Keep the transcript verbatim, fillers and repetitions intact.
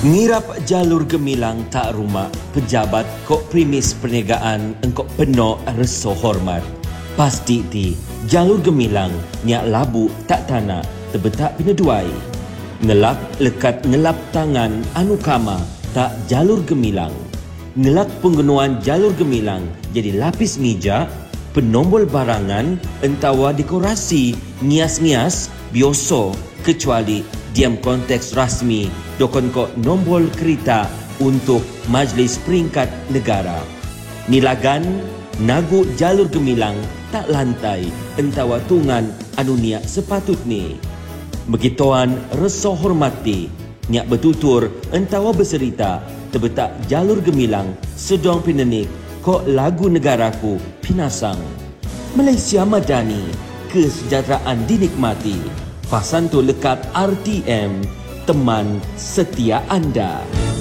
Ngirap jalur gemilang tak rumak, pejabat kok primis perniagaan engkau penuh reso hormat. Pasti ti, jalur gemilang nyak labu tak tanah, terbetak pineduai. Ngelak lekat ngelap tangan anu kama tak jalur gemilang. Ngelak penggunuan jalur gemilang jadi lapis meja, penombol barangan, entawa dekorasi, ngias-ngias, bioso, kecuali diam konteks rasmi dokon ko nombol kereta untuk Majlis Peringkat Negara. Nilagan nagu jalur gemilang tak lantai entawa tungan anu niak sepatut ni. Begituan reso hormati niak bertutur entawa berserita terbetak jalur gemilang sedang pinenik kok lagu negaraku pinasang. Malaysia Madani, kesejahteraan dinikmati. Pasanto lekat R T M, teman setia anda.